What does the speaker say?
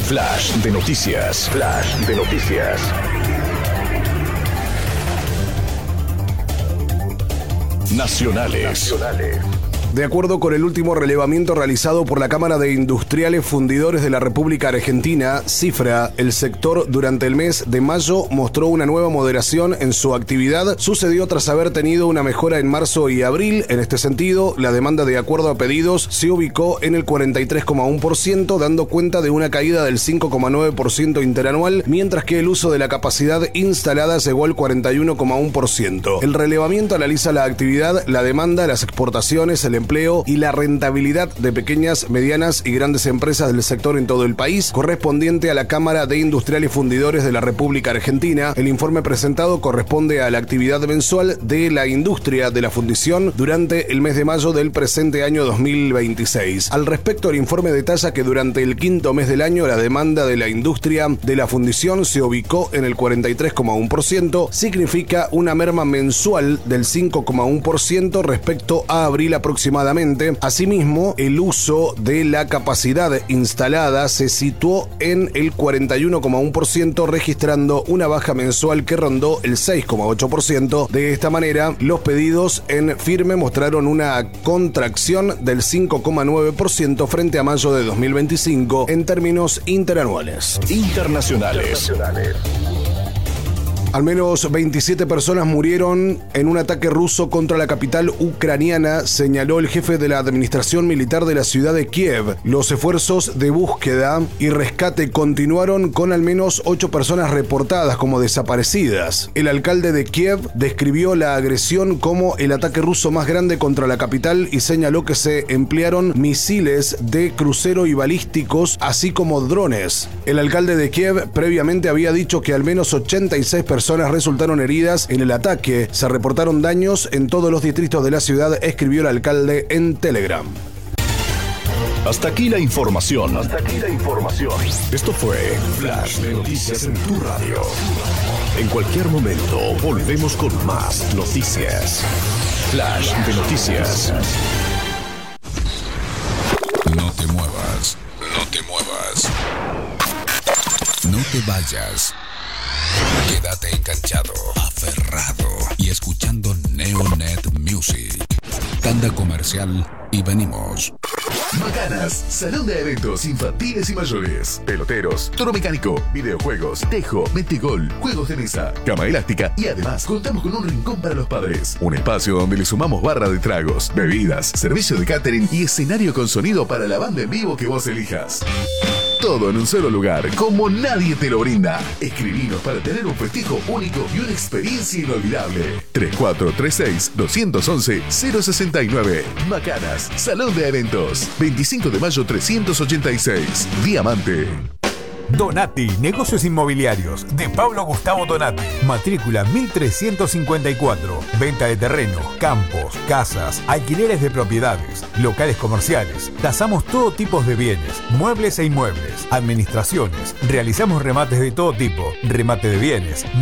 Flash de noticias. Flash de noticias. Nacionales. De acuerdo con el último relevamiento realizado por la Cámara de Industriales Fundidores de la República Argentina, CIFRA, el sector durante el mes de mayo mostró una nueva moderación en su actividad. Sucedió tras haber tenido una mejora en marzo y abril. En este sentido, la demanda de acuerdo a pedidos se ubicó en el 43,1%, dando cuenta de una caída del 5,9% interanual, mientras que el uso de la capacidad instalada llegó al 41,1%. El relevamiento analiza la actividad, la demanda, las exportaciones, el empleo y la rentabilidad de pequeñas, medianas y grandes empresas del sector en todo el país, correspondiente a la Cámara de Industriales Fundidores de la República Argentina. El informe presentado corresponde a la actividad mensual de la industria de la fundición durante el mes de mayo del presente año 2026. Al respecto, el informe detalla que durante el quinto mes del año la demanda de la industria de la fundición se ubicó en el 43,1%, significa una merma mensual del 5,1% respecto a abril aproximadamente. Asimismo, el uso de la capacidad instalada se situó en el 41,1%, registrando una baja mensual que rondó el 6,8%. De esta manera, los pedidos en firme mostraron una contracción del 5,9% frente a mayo de 2025 en términos interanuales. Internacionales. Al menos 27 personas murieron en un ataque ruso contra la capital ucraniana, señaló el jefe de la administración militar de la ciudad de Kiev. Los esfuerzos de búsqueda y rescate continuaron con al menos 8 personas reportadas como desaparecidas. El alcalde de Kiev describió la agresión como el ataque ruso más grande contra la capital y señaló que se emplearon misiles de crucero y balísticos, así como drones. El alcalde de Kiev previamente había dicho que al menos 86 personas resultaron heridas en el ataque. Se reportaron daños en todos los distritos de la ciudad, escribió el alcalde en Telegram. Hasta aquí la información. Esto fue Flash de Noticias en tu radio. En cualquier momento volvemos con más noticias. Flash de Noticias. No te muevas. No te muevas. No te vayas. Quédate enganchado, aferrado y escuchando Neonet Music. Tanda comercial y venimos. Macanas, salón de eventos infantiles y mayores, peloteros, toro mecánico, videojuegos, tejo, metegol, juegos de mesa, cama elástica y además contamos con un rincón para los padres. Un espacio donde le sumamos barra de tragos, bebidas, servicio de catering y escenario con sonido para la banda en vivo que vos elijas. Todo en un solo lugar, como nadie te lo brinda. Escribinos para tener un festejo único y una experiencia inolvidable. 3436-211-069. Macanas, Salón de Eventos. 25 de mayo 386. Diamante. Donati, negocios inmobiliarios, de Pablo Gustavo Donati, matrícula 1354, venta de terreno, campos, casas, alquileres de propiedades, locales comerciales, tasamos todo tipo de bienes, muebles e inmuebles, administraciones, realizamos remates de todo tipo, remate de bienes,